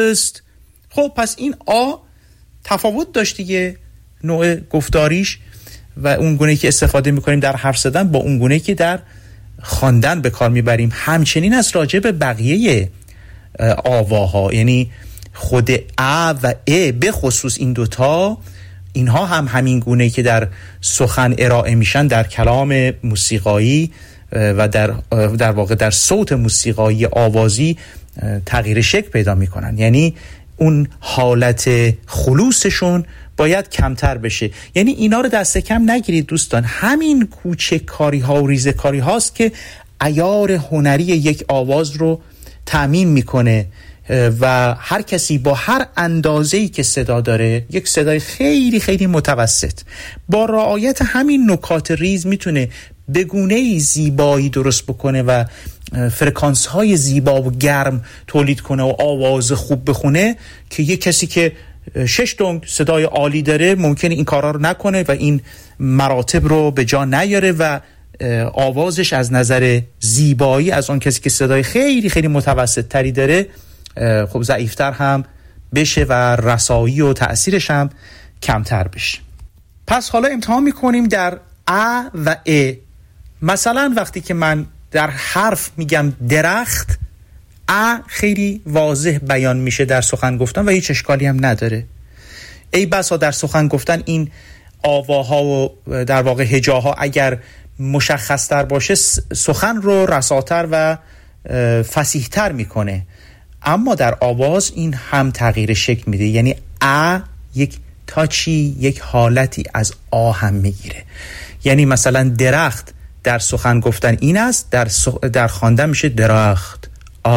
ist. خب پس این آ تفاوت داشت دیگه، نوع گفتاریش و اون گونه‌ای که استفاده میکنیم در حرف زدن با اون گونه‌ای که در خواندن به کار میبریم. همچنین از راجع به بقیه آواها، یعنی خود ا و ا به خصوص این دوتا، اینها هم همین گونه‌ای که در سخن ارائه میشن در کلام موسیقایی و در واقع در صوت موسیقایی آوازی تغییر شکل پیدا میکنن. یعنی اون حالت خلوصشون باید کمتر بشه. یعنی اینا رو دست کم نگیرید دوستان. همین کوچککاری ها و ریزکاری هاست که عیار هنری یک آواز رو تأمین میکنه و هر کسی با هر اندازه‌ای که صدا داره، یک صدای خیلی خیلی متوسط، با رعایت همین نکات ریز میتونه به گونه‌ای زیبایی درست بکنه و فرکانس های زیبا و گرم تولید کنه و آواز خوب بخونه که یک کسی که 6 دنگ صدای عالی داره ممکنه این کارا رو نکنه و این مراتب رو به جا نیاره و آوازش از نظر زیبایی از اون کسی که صدای خیلی خیلی متوسط تری داره خب ضعیفتر هم بشه و رسایی و تأثیرش هم کمتر بشه. پس حالا امتحان میکنیم در ا و ا. مثلا وقتی که من در حرف میگم درخت، ا خیلی واضح بیان میشه در سخن گفتن و هیچ اشکالی هم نداره. ای بسا در سخن گفتن این آواها و در واقع هجاها اگر مشخصتر باشه سخن رو رساتر و فصیحتر میکنه، اما در آواز این هم تغییر شکل میده. یعنی ا یک تاچی، یک حالتی از آ هم میگیره. یعنی مثلا درخت در سخن گفتن این است، در خواندن میشه درخت.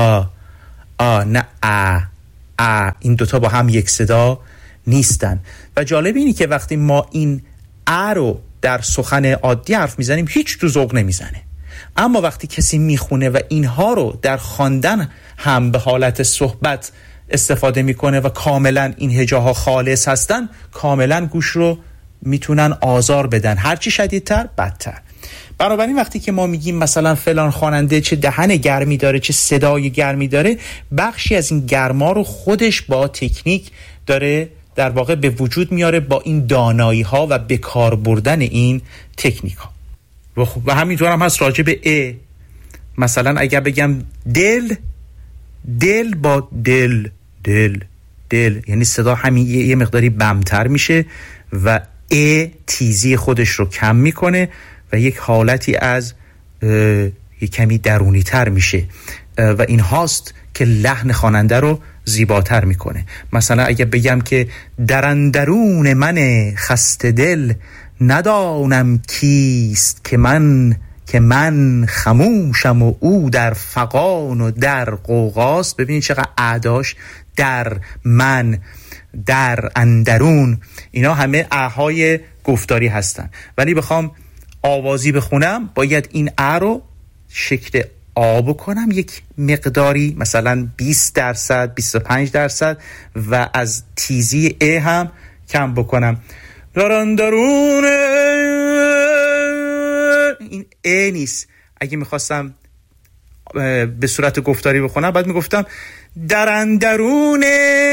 نه ا. این دوتا با هم یک صدا نیستن. و جالب اینی که وقتی ما این ا رو در سخن عادی حرف میزنیم هیچ تو ذوق نمیزنه، اما وقتی کسی میخونه و اینها رو در خواندن هم به حالت صحبت استفاده میکنه و کاملا این هجاها خالص هستن، کاملا گوش رو میتونن آزار بدن، هرچی شدیدتر بدتر. بنابراین وقتی که ما میگیم مثلا فلان خواننده چه دهن گرمی داره، چه صدای گرمی داره، بخشی از این گرما رو خودش با تکنیک داره در واقع به وجود میاره، با این دانایی ها و به کار بردن این تکنیک ها. و همینطور هم هست راجع به ا. مثلا اگر بگم دل با دل یعنی صدا همین یه مقداری بمتر میشه و ا تیزی خودش رو کم میکنه و یک حالتی از یک کمی درونی تر میشه و این هاست که لحن خواننده رو زیباتر میکنه. مثلا اگه بگم که در اندرون من خسته دل ندانم کیست که من خموشم و او در فغان و در غوغاست. ببینید چقدر اعداش، در من، در اندرون، اینا همه اهای گفتاری هستن. ولی بخوام آوازی بخونم باید این ا رو شکل آ بکنم یک مقداری، مثلا 20%، 25% و از تیزی ا هم کم بکنم. در اندرون، این ا نیست. اگه میخواستم به صورت گفتاری بخونم باید میگفتم در اندرون.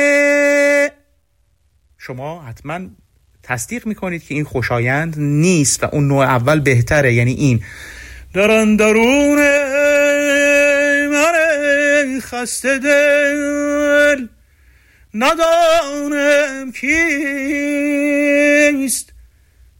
شما حتما تصدیق میکنید که این خوشایند نیست و اون نوع اول بهتره. یعنی این در اندرون من خسته دل ندانم کیست